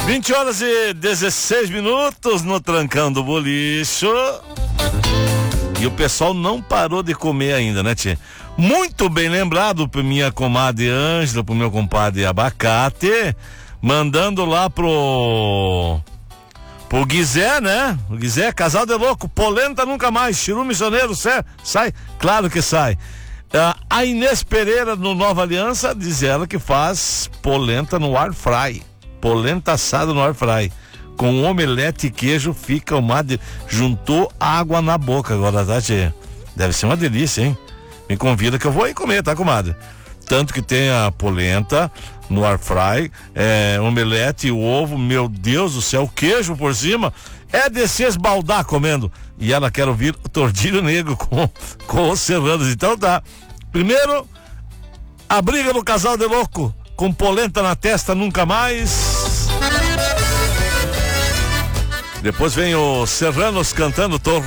20 horas e 16 minutos no Trancão do Bolicho. E o pessoal não parou de comer ainda, né, tia? Muito bem lembrado por minha comadre Ângela, pro meu compadre Abacate, mandando lá pro Guizé, né? O Guizé, casal de louco, polenta nunca mais, Chiru Missioneiro, sai? Claro que sai. A Inês Pereira, no Nova Aliança, diz ela que faz polenta no air fry. Polenta assada no air fry. Com omelete e queijo fica uma... Juntou água na boca agora, tá, tia? Deve ser uma delícia, hein? Me convida que eu vou aí comer, tá, comadre? Tanto que tem a polenta no air fry, omelete e ovo, meu Deus do céu, queijo por cima, é de se esbaldar comendo. E ela quer ouvir o Tordilho Negro com os serranos. Então tá. Primeiro, a briga do casal de louco, com polenta na testa nunca mais. Depois vem o Serranos cantando Tô